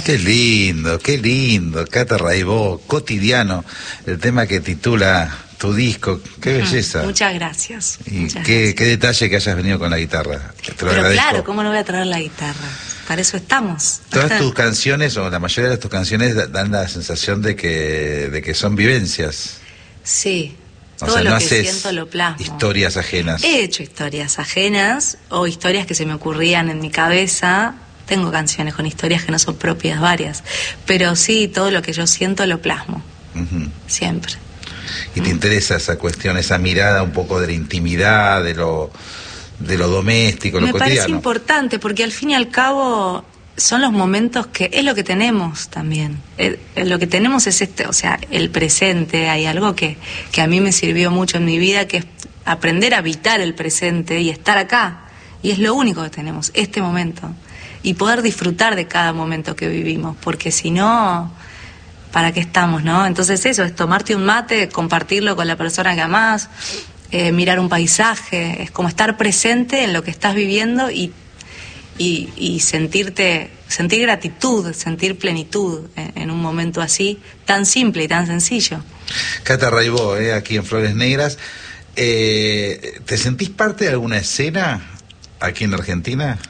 qué lindo, Cata Raibó, Cotidiano, el tema que titula tu disco, qué belleza. Muchas gracias. Y qué detalle que hayas venido con la guitarra. Te lo agradezco. Claro, ¿cómo no voy a traer la guitarra? Para eso estamos. Todas tus canciones, o la mayoría de tus canciones, dan la sensación de que son vivencias. Sí. O sea, lo no que haces siento lo plasmo. Historias ajenas. He hecho historias ajenas o historias que se me ocurrían en mi cabeza. Tengo canciones con historias que no son propias, varias. Pero sí, todo lo que yo siento lo plasmo. Siempre. ¿Y te interesa esa cuestión, esa mirada un poco de la intimidad, de lo doméstico, lo cotidiano? Me parece importante porque al fin y al cabo son los momentos que es lo que tenemos también. Lo que tenemos es o sea, el presente. Hay algo que a mí me sirvió mucho en mi vida, que es aprender a habitar el presente y estar acá. Y es lo único que tenemos, este momento. Y poder disfrutar de cada momento que vivimos, porque si no, ¿para qué estamos, no? Entonces eso, es tomarte un mate, compartirlo con la persona que amás, mirar un paisaje, es como estar presente en lo que estás viviendo y sentir gratitud, sentir plenitud en un momento así, tan simple y tan sencillo. Cata Raibó, aquí en Flores Negras. ¿Te sentís parte de alguna escena aquí en Argentina?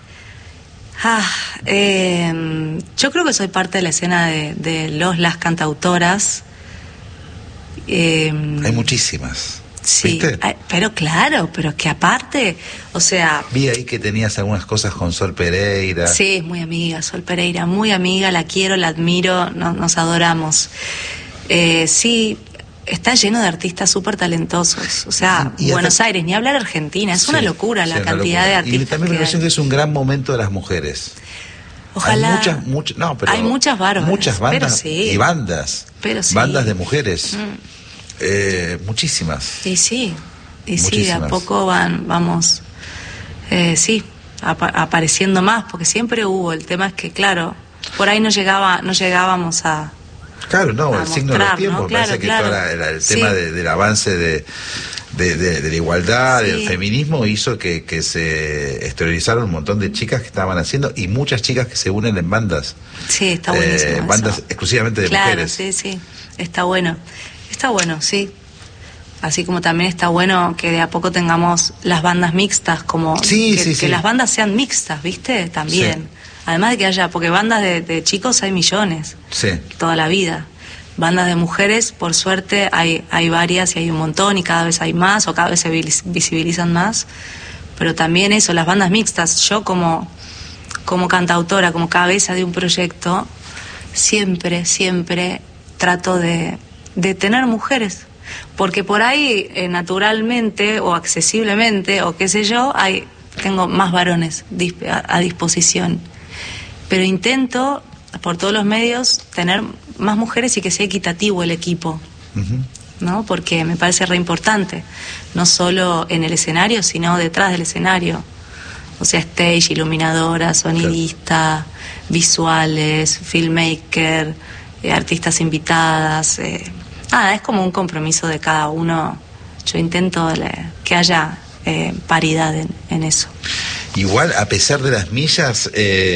Yo creo que soy parte de la escena de las cantautoras. Hay muchísimas. Sí, pero claro, pero que aparte, o sea... Vi ahí que tenías algunas cosas con Sol Pereira. Sí, es muy amiga, Sol Pereira, muy amiga, la quiero, la admiro, nos adoramos. Sí, está lleno de artistas súper talentosos, o sea, Buenos Aires, ni hablar Argentina, es una locura la cantidad de artistas. Y también me parece que es un gran momento de las mujeres. Ojalá. Hay muchas bárbaras. Muchas bandas, pero sí. y bandas. Pero sí. Bandas de mujeres. Muchísimas. Y sí, de a poco vamos, apareciendo más, porque siempre hubo. El tema es que, claro, por ahí no llegábamos a... Claro, no, el signo de los tiempos. ¿no? Claro, parece que todo el tema del avance de la igualdad, del feminismo, hizo que se exteriorizaron un montón de chicas que estaban haciendo, y muchas chicas que se unen en bandas. Sí, está buenísimo bandas eso. Exclusivamente de mujeres. Sí, está bueno. Está bueno, sí. Así como también está bueno que de a poco tengamos las bandas mixtas, como que las bandas sean mixtas, ¿viste? También. Sí. Además de que haya, porque bandas de chicos hay millones. Sí. Toda la vida. Bandas de mujeres, por suerte, hay varias y hay un montón, y cada vez hay más, o cada vez se visibilizan más. Pero también eso, las bandas mixtas. Yo como cantautora, como cabeza de un proyecto, siempre trato de tener mujeres, porque por ahí naturalmente o accesiblemente o qué sé yo, tengo más varones a disposición, pero intento por todos los medios tener más mujeres y que sea equitativo el equipo, ¿no? Porque me parece re importante, no solo en el escenario, sino detrás del escenario, o sea, stage, iluminadora, sonidista, visuales, filmmaker, artistas invitadas. Es como un compromiso de cada uno. Yo intento que haya paridad en eso. Igual, a pesar de las millas,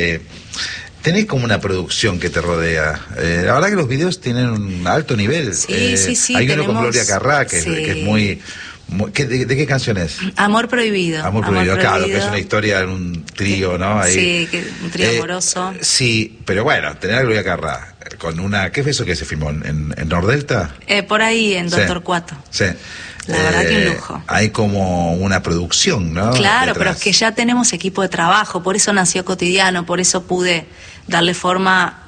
tenés como una producción que te rodea. La verdad que los videos tienen un alto nivel. Sí. Hay uno con Gloria Carrá, que es muy... ¿De qué canción es? Amor Prohibido. Amor Prohibido, claro, que es una historia en un trío, ¿no? Ahí. Sí, un trío amoroso. Sí, pero bueno, tener a Gloria Carrá con una... ¿Qué fue eso que se filmó? ¿En Nordelta? Por ahí, en Doctor Cuato. Sí. La verdad que un lujo. Hay como una producción, ¿no? Claro, pero es que ya tenemos equipo de trabajo, por eso nació Cotidiano, por eso pude darle forma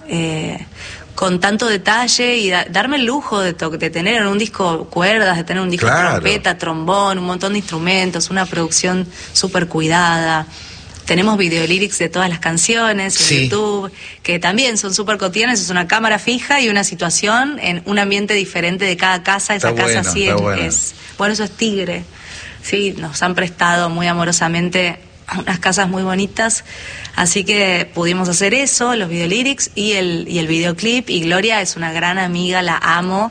con tanto detalle y darme el lujo de tener en un disco cuerdas, de tener un disco trompeta, trombón, un montón de instrumentos, una producción súper cuidada. Tenemos videolírics de todas las canciones en YouTube, que también son súper cotidianas. Es una cámara fija y una situación en un ambiente diferente de cada casa. Esa casa sí es... Bueno, eso es Tigre. Sí, nos han prestado muy amorosamente unas casas muy bonitas. Así que pudimos hacer eso, los videolírics y el videoclip. Y Gloria es una gran amiga, la amo.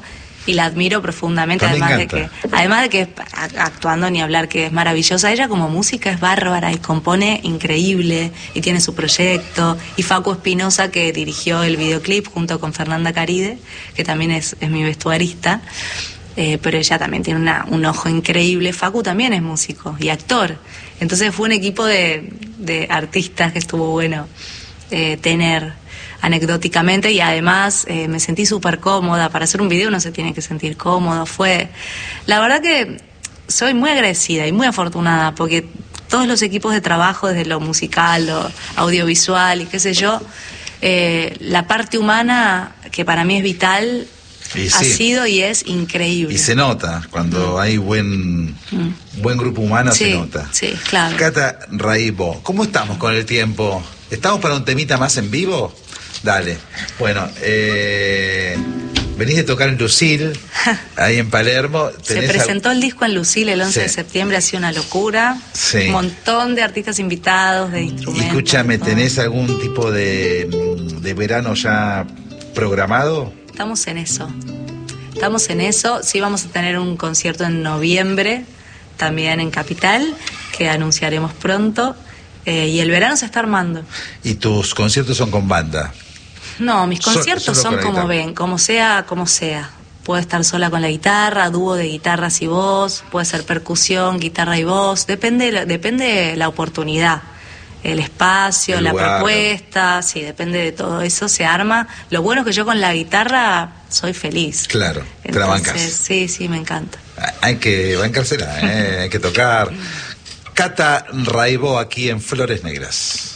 y la admiro profundamente, También además de que actuando ni hablar que es maravillosa. Ella como música es bárbara y compone increíble y tiene su proyecto. Y Facu Espinosa, que dirigió el videoclip junto con Fernanda Caride, que también es mi vestuarista. Pero ella también tiene un ojo increíble. Facu también es músico y actor. Entonces fue un equipo de artistas que estuvo bueno tener anecdóticamente, y además me sentí súper cómoda. Para hacer un video uno se tiene que sentir cómodo. La verdad que soy muy agradecida y muy afortunada, porque todos los equipos de trabajo, desde lo musical, lo audiovisual y qué sé yo, la parte humana, que para mí es vital, ha sido y es increíble. Y se nota, cuando hay buen grupo humano, sí, se nota. Sí, claro. Cata Raibo, ¿cómo estamos con el tiempo? ¿Estamos para un temita más en vivo? Dale. Bueno, venís de tocar en Lucille, ahí en Palermo. Se presentó el disco en Lucille el 11 de septiembre, ha sido una locura. Sí. Un montón de artistas invitados, de instrumentos. Escúchame, ¿tenés algún tipo de verano ya programado? Estamos en eso. Sí, vamos a tener un concierto en noviembre, también en Capital, que anunciaremos pronto. Y el verano se está armando. ¿Y tus conciertos son con banda? No, mis conciertos son como ven, como sea. Puedo estar sola con la guitarra, dúo de guitarras y voz, puede ser percusión, guitarra y voz, depende de la oportunidad. El espacio, la propuesta, sí, depende de todo eso, se arma. Lo bueno es que yo con la guitarra soy feliz. Claro, te la bancas. Sí, me encanta. Hay que bancársela, hay que tocar. Cata Raibo aquí en Flores Negras.